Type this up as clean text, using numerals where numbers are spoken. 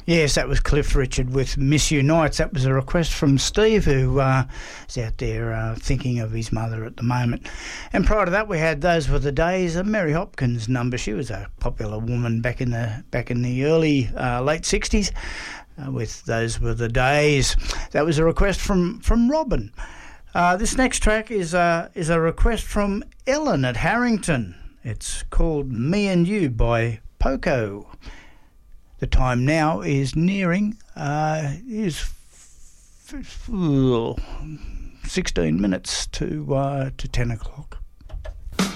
Yes, that was Cliff Richard with Miss You Nights. That was a request from Steve, who is out there thinking of his mother at the moment. And prior to that, we had Those Were the Days, a Mary Hopkins number. She was a popular woman back in the early late 60s with Those Were the Days. That was a request from Robin. This next track is a request from Ellen at Harrington. It's called Me and You by Poco. The time now is nearing 16 minutes to 10 o'clock.